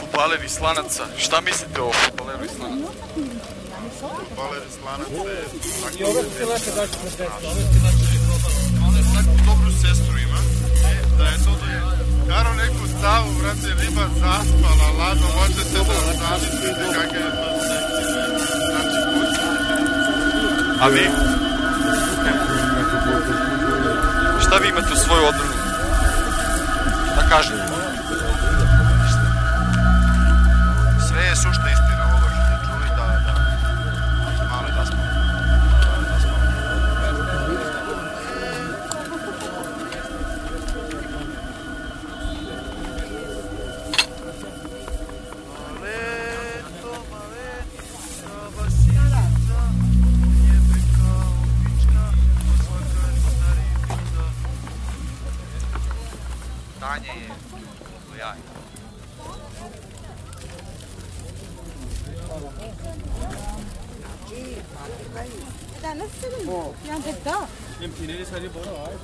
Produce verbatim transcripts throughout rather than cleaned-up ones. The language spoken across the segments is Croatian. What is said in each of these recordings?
Fudbaler iz Lanaca. Šta mislite o fudbaleru iz Lanaca? Fudbaler iz Lanaca je... I ove su ti lepe daći na desu, ove ti lepe ona je tako dobru sestru ima, da je to da je karo neku cavu, vrati, riba zaspala, ladno, možete da zamislite kakav je to seksi. Znači, kuća. A vi? Šta vi imate u svoju odbranu? Da kažete? Sve je sušta istina ovo što ste čuli, da, da, malo je da smo. Stanje je jaj. Da, nasıl? Yani da. ileri sarı bora var.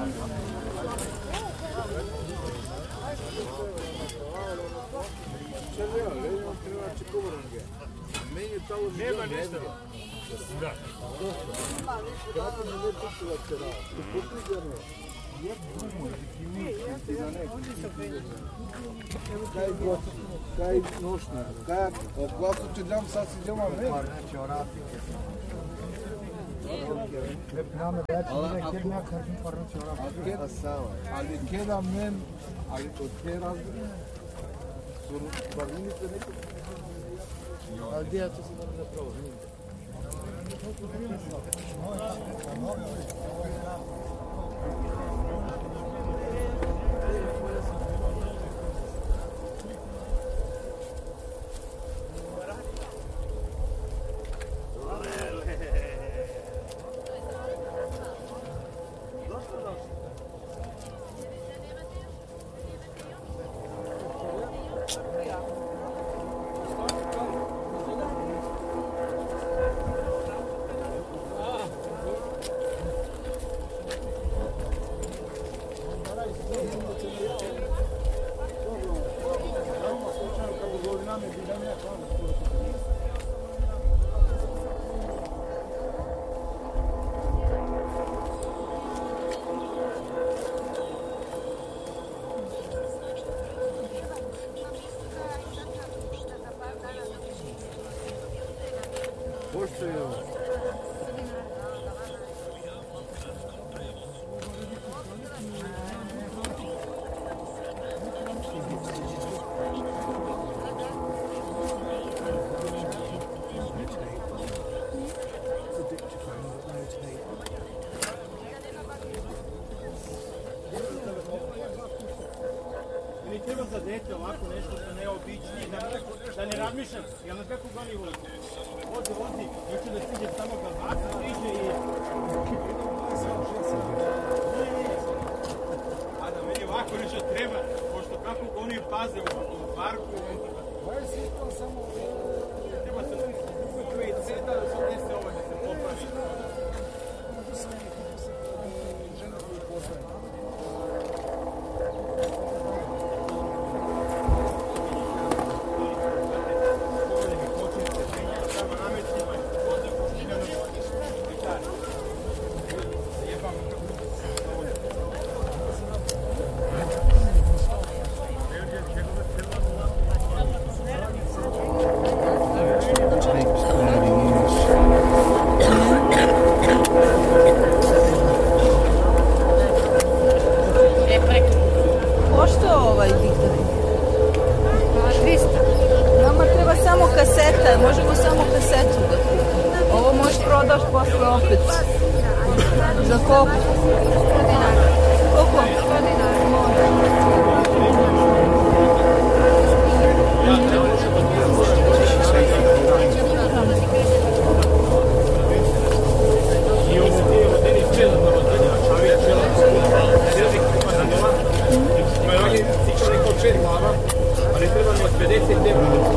Nema ništa. Da. Kaj nošna, kaj, odglasu ti dam, sad si djoma ne. Ali keda men, ali od te razine, su barvinice neke. Ali gdje ja to sam da zapravo, vidite. Treba za dete ovako nešto što neobičnije, da, da ne razmišljam, jel na kako goni ulike? Odi, odi, neću da stiđe samo kad vaka stiže i... A da meni ovako nešto treba, pošto kako oni paze u parku... Ovo je sistem samo... Treba se uključuje i ceta, da se desi ovo da se popravi. Možemo samo kasetu da kupimo. Ovo možeš prodaš posle opet. Za koliko? sto dinara. Koliko? sto dinara. Ali treba mi od pedeset evra.